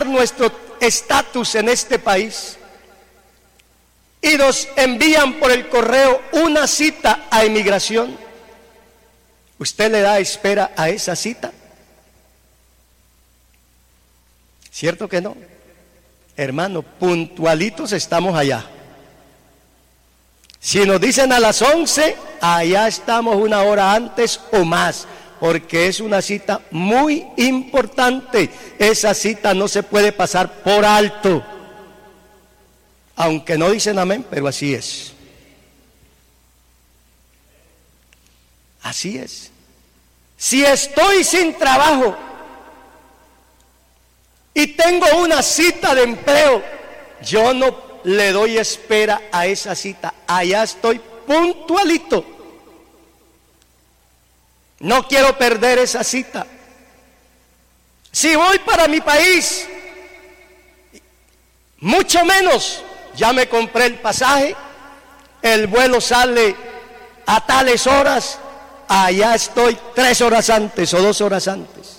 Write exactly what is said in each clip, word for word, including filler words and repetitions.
nuestro estatus en este país y nos envían por el correo una cita a inmigración, ¿usted le da espera a esa cita? ¿Cierto que no? Hermano, puntualitos estamos allá. Si nos dicen a las once, allá estamos una hora antes o más, porque es una cita muy importante. Esa cita no se puede pasar por alto. Aunque no dicen amén, pero así es. Así es. Si estoy sin trabajo y tengo una cita de empleo, yo no le doy espera a esa cita. Allá estoy puntualito. No quiero perder esa cita. Si voy para mi país, mucho menos. Ya me compré el pasaje, el vuelo sale a tales horas, allá estoy tres horas antes o dos horas antes.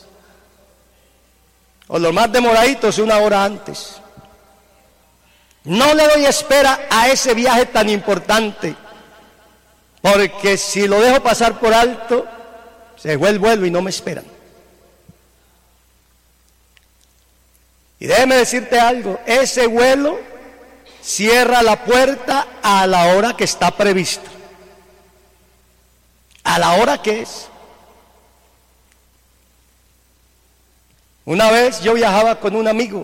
O lo más demoradito es una hora antes. No le doy espera a ese viaje tan importante, porque si lo dejo pasar por alto, se fue el vuelo y no me esperan. Y déjeme decirte algo, ese vuelo cierra la puerta a la hora que está prevista, a la hora que es. Una vez yo viajaba con un amigo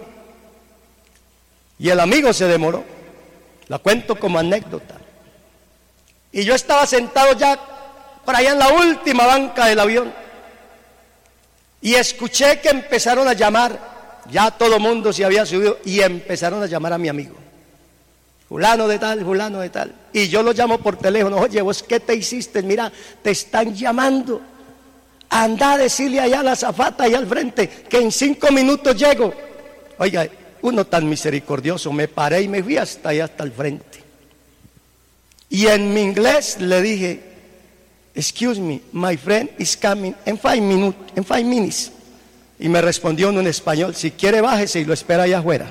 y el amigo se demoró, la cuento como anécdota, y yo estaba sentado ya por allá en la última banca del avión y escuché que empezaron a llamar, ya todo el mundo se había subido y empezaron a llamar a mi amigo, fulano de tal, fulano de tal, y yo lo llamo por teléfono, oye, ¿vos qué te hiciste? Mira, te están llamando, anda a decirle allá a la azafata allá al frente que en cinco minutos llego. Oiga, uno tan misericordioso, me paré y me fui hasta allá, hasta el frente. Y en mi inglés le dije, excuse me, my friend is coming in five minutes, in five minutes. Y me respondió en un español, si quiere bájese y lo espera allá afuera.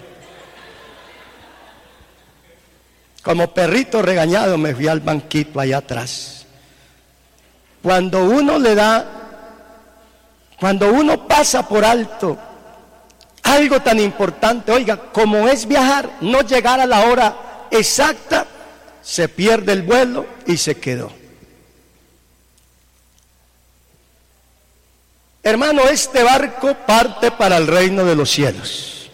Como perrito regañado me fui al banquito allá atrás. Cuando uno le da, cuando uno pasa por alto algo tan importante, oiga, como es viajar, no llegar a la hora exacta, se pierde el vuelo y se quedó. Hermano, este barco parte para el reino de los cielos.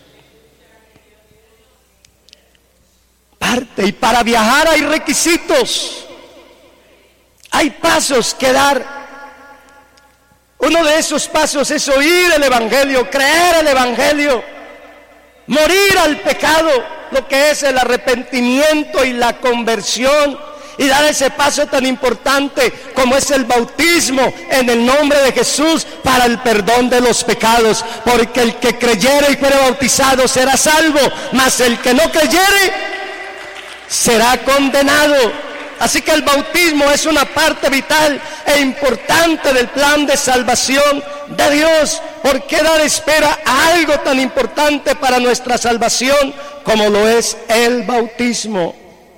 Parte, y para viajar hay requisitos, hay pasos que dar. Uno de esos pasos es oír el evangelio, creer el evangelio, morir al pecado, lo que es el arrepentimiento y la conversión, y dar ese paso tan importante como es el bautismo en el nombre de Jesús para el perdón de los pecados, porque el que creyere y fuere bautizado será salvo, mas el que no creyere será condenado. Así que el bautismo es una parte vital e importante del plan de salvación de Dios. ¿Por qué dar espera a algo tan importante para nuestra salvación como lo es el bautismo?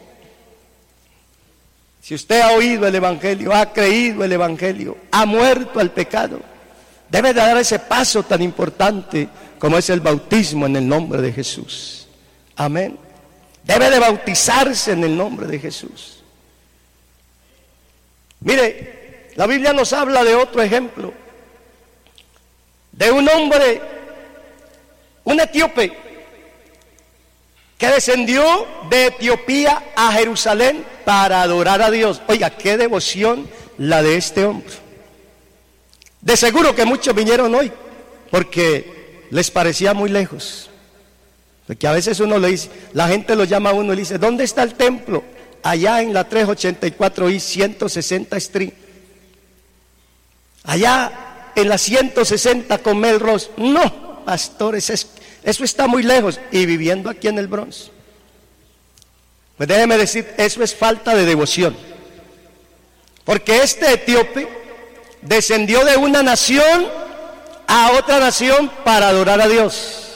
Si usted ha oído el evangelio, ha creído el evangelio, ha muerto al pecado, debe de dar ese paso tan importante como es el bautismo en el nombre de Jesús. Amén. Debe de bautizarse en el nombre de Jesús. Mire, la Biblia nos habla de otro ejemplo, de un hombre, un etíope, que descendió de Etiopía a Jerusalén para adorar a Dios. Oiga, qué devoción la de este hombre. De seguro que muchos vinieron hoy, porque les parecía muy lejos. Porque a veces uno le dice, la gente lo llama a uno y le dice, ¿dónde está el templo? Allá en la trescientos ochenta y cuatro y ciento sesenta Street, allá en la ciento sesenta con Melrose. No, pastores, es, eso está muy lejos, y viviendo aquí en el Bronx. Pues déjeme decir, eso es falta de devoción, porque este etíope descendió de una nación a otra nación para adorar a Dios.